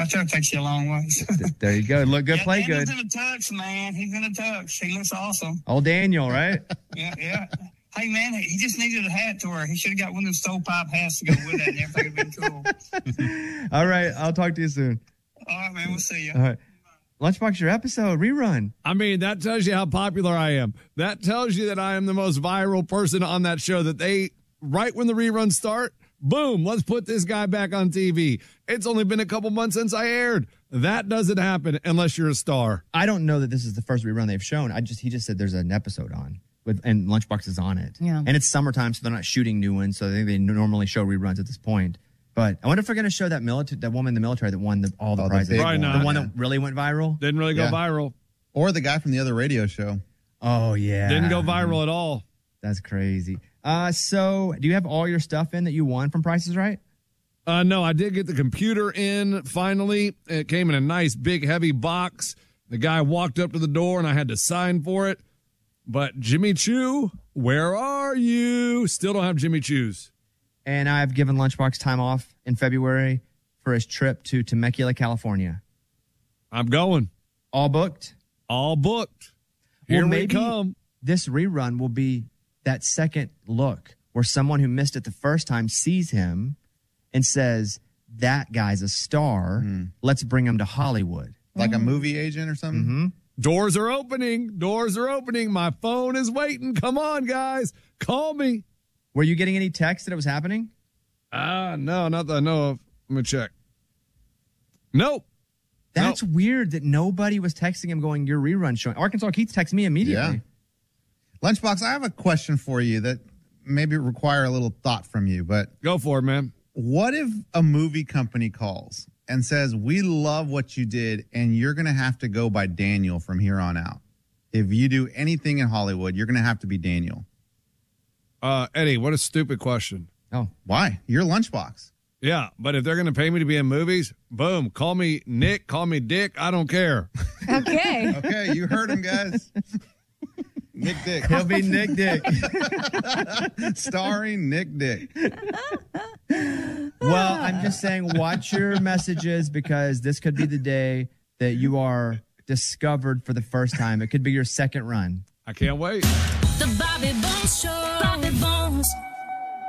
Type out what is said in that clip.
I'll try to text you a long ways. There you go. Look good, play good. He's in a tux, man. He's in a tux. He looks awesome. Old Daniel, right? Yeah. Hey, man, he just needed a hat to wear. He should have got one of those stovepipe hats to go with that, and everything would have been cool. All right. I'll talk to you soon. All right, man. We'll see you. All right. Lunchbox, your episode, rerun. I mean, that tells you how popular I am. That tells you that I am the most viral person on that show, that they, right when the reruns start, boom, let's put this guy back on TV. It's only been a couple months since I aired. That doesn't happen unless you're a star. I don't know that this is the first rerun they've shown. He just said there's an episode on. And Lunchbox is on it. Yeah. And it's summertime, so they're not shooting new ones. So I think they normally show reruns at this point. But I wonder if they're going to show that woman in the military that won all the prizes. Probably not. The one that really went viral. Didn't really go viral. Or the guy from the other radio show. Oh, yeah. Didn't go viral at all. That's crazy. So do you have all your stuff in that you won from Price is Right? No, I did get the computer in finally. It came in a nice, big, heavy box. The guy walked up to the door, and I had to sign for it. But Jimmy Choo, where are you? Still don't have Jimmy Choo's. And I've given Lunchbox time off in February for his trip to Temecula, California. I'm going. All booked? All booked. Here we come. This rerun will be that second look where someone who missed it the first time sees him and says, that guy's a star. Let's bring him to Hollywood. Like a movie agent or something? Mm-hmm. Doors are opening. Doors are opening. My phone is waiting. Come on, guys. Call me. Were you getting any text that it was happening? No, not that I know of. Let me check. Nope. That's weird that nobody was texting him going, your rerun showing. Arkansas Keats texted me immediately. Yeah. Lunchbox, I have a question for you that maybe require a little thought from you, but go for it, man. What if a movie company calls and says, we love what you did, and you're going to have to go by Daniel from here on out? If you do anything in Hollywood, you're going to have to be Daniel. Eddie, what a stupid question. Oh, why? You're Lunchbox. Yeah, but if they're going to pay me to be in movies, boom, call me Nick, call me Dick. I don't care. Okay. Okay, you heard him, guys. Nick Dick. He'll be Nick Dick. Starring Nick Dick. Well, I'm just saying, watch your messages because this could be the day that you are discovered for the first time. It could be your second run. I can't wait. The Bobby Bones Show. Bobby Bones.